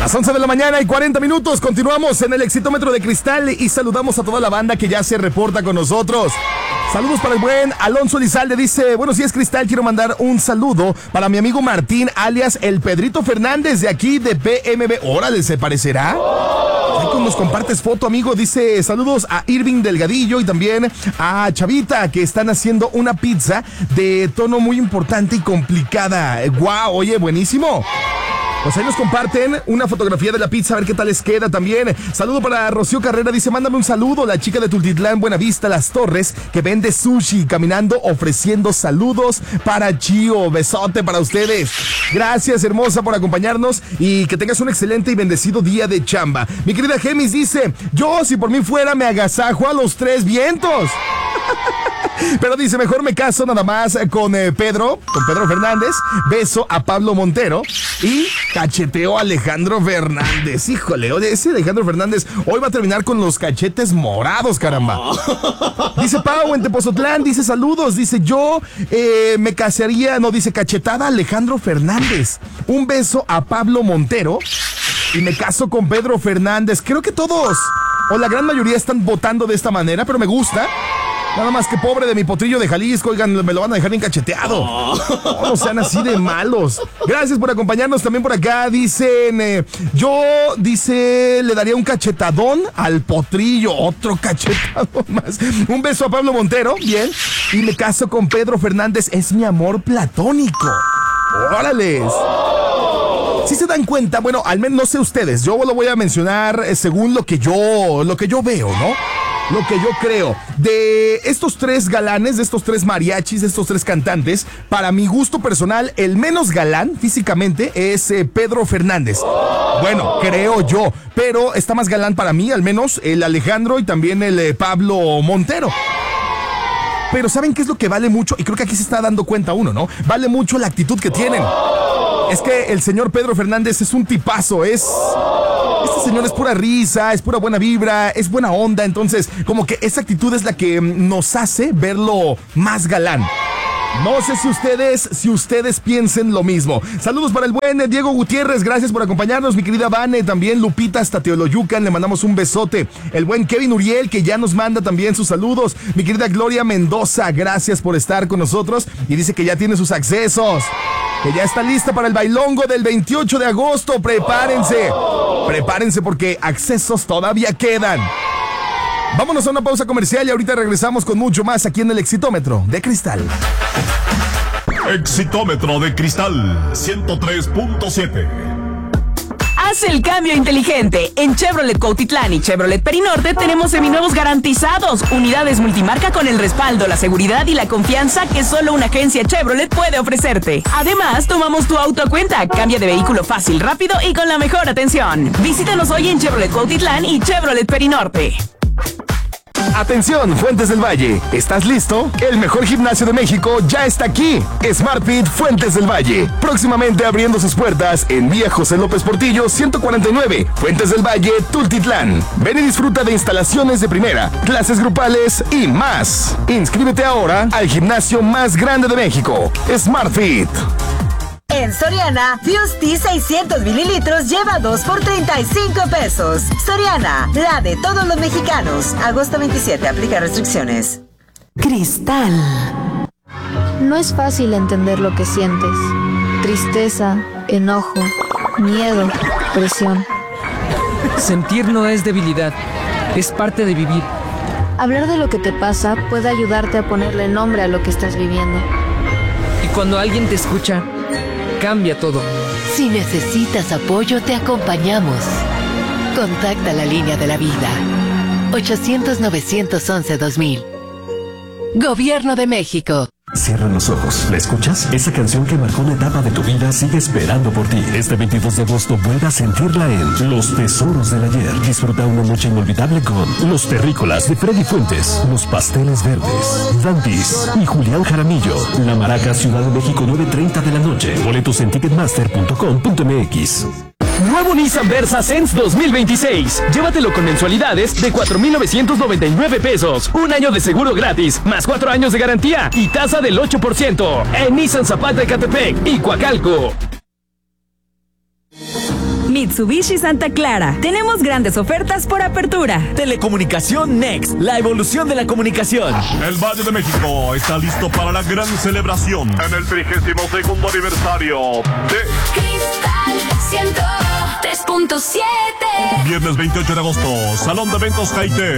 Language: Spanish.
Las 11 de la mañana y 40 minutos. Continuamos en el Exitómetro de Cristal y saludamos a toda la banda que ya se reporta con nosotros. Saludos para el buen Alonso Lizalde. Dice, buenos días, Cristal. Quiero mandar un saludo para mi amigo Martín, alias el Pedrito Fernández, de aquí de PMB. Órale, ¿se parecerá? Ahí nos compartes foto, amigo. Dice, saludos a Irving Delgadillo y también a Chavita, que están haciendo una pizza de tono muy importante y complicada. ¡Guau! Oye, buenísimo. Pues ahí nos comparten una fotografía de la pizza, a ver qué tal les queda también. Saludo para Rocío Carrera, dice, mándame un saludo, la chica de Tultitlán, Buenavista, Las Torres, que vende sushi, caminando, ofreciendo saludos para Chío. Besote para ustedes. Gracias, hermosa, por acompañarnos y que tengas un excelente y bendecido día de chamba. Mi querida Gemis dice, yo, si por mí fuera, me agasajo a los tres vientos. Pero dice, mejor me caso nada más con Pedro Fernández, beso a Pablo Montero y cacheteo a Alejandro Fernández. Híjole, oye, ese Alejandro Fernández hoy va a terminar con los cachetes morados, caramba. Dice Pau en Tepozotlán, dice saludos, dice yo me casaría, no, dice cachetada a Alejandro Fernández. Un beso a Pablo Montero y me caso con Pedro Fernández. Creo que todos, o la gran mayoría, están votando de esta manera, pero me gusta. Nada más que pobre de mi potrillo de Jalisco, oigan, me lo van a dejar bien cacheteado. No sean así de malos. Gracias por acompañarnos también por acá. Dicen, yo, dice, le daría un cachetadón al potrillo. Otro cachetadón más. Un beso a Pablo Montero, bien. Y me caso con Pedro Fernández, es mi amor platónico. ¡Órales! Si se dan cuenta, bueno, al menos no sé ustedes, yo lo voy a mencionar según lo que yo veo, ¿no? Lo que yo creo. De estos tres galanes, de estos tres mariachis, de estos tres cantantes, para mi gusto personal, el menos galán físicamente es Pedro Fernández. Bueno, creo yo, pero está más galán para mí, al menos, el Alejandro y también el Pablo Montero. Pero ¿saben qué es lo que vale mucho? Y creo que aquí se está dando cuenta uno, ¿no? Vale mucho la actitud que tienen. Es que el señor Pedro Fernández es un tipazo, este señor es pura risa, es pura buena vibra, es buena onda, entonces como que esa actitud es la que nos hace verlo más galán. No sé si ustedes piensen lo mismo. Saludos para el buen Diego Gutiérrez, gracias por acompañarnos, mi querida Vane, también Lupita hasta Teoloyucan, le mandamos un besote. El buen Kevin Uriel, que ya nos manda también sus saludos. Mi querida Gloria Mendoza, gracias por estar con nosotros y dice que ya tiene sus accesos, que ya está lista para el bailongo del 28 de agosto. Prepárense porque accesos todavía quedan. Vámonos a una pausa comercial y ahorita regresamos con mucho más aquí en el Exitómetro de Cristal. Exitómetro de Cristal 103.7. Haz el cambio inteligente. En Chevrolet Cuautitlán y Chevrolet Perinorte tenemos seminuevos garantizados. Unidades multimarca con el respaldo, la seguridad y la confianza que solo una agencia Chevrolet puede ofrecerte. Además, tomamos tu auto a cuenta. Cambia de vehículo fácil, rápido y con la mejor atención. Visítanos hoy en Chevrolet Cuautitlán y Chevrolet Perinorte. Atención, Fuentes del Valle, ¿estás listo? El mejor gimnasio de México ya está aquí. SmartFit Fuentes del Valle, próximamente abriendo sus puertas en Vía José López Portillo 149, Fuentes del Valle, Tultitlán. Ven y disfruta de instalaciones de primera, clases grupales y más. Inscríbete ahora al gimnasio más grande de México, SmartFit. En Soriana, Fuse 600 mililitros lleva 2 por 35 pesos. Soriana, la de todos los mexicanos. Agosto 27, aplica restricciones. Cristal. No es fácil entender lo que sientes. Tristeza, enojo, miedo, presión. Sentir no es debilidad, es parte de vivir. Hablar de lo que te pasa puede ayudarte a ponerle nombre a lo que estás viviendo. Y cuando alguien te escucha, cambia todo. Si necesitas apoyo, te acompañamos. Contacta la línea de la vida. 800-911-2000. Gobierno de México. Cierra los ojos. ¿La escuchas? Esa canción que marcó una etapa de tu vida sigue esperando por ti. Este 22 de agosto vuelve a sentirla en Los Tesoros del Ayer. Disfruta una noche inolvidable con Los Terrícolas de Freddy Fuentes, Los Pasteles Verdes, Dantis y Julián Jaramillo. La Maraca, Ciudad de México, 9:30 de la noche. Boletos en ticketmaster.com.mx. Nuevo Nissan Versa Sense 2026. Llévatelo con mensualidades de 4,999 pesos. Un año de seguro gratis, más 4 años de garantía y tasa del 8% en Nissan Zapata, Ecatepec y Coacalco. Mitsubishi Santa Clara. Tenemos grandes ofertas por apertura. Telecomunicación Next, la evolución de la comunicación. El Valle de México está listo para la gran celebración en el 32º aniversario de Cristal 103.7. Viernes 28 de agosto, Salón de Eventos Caité.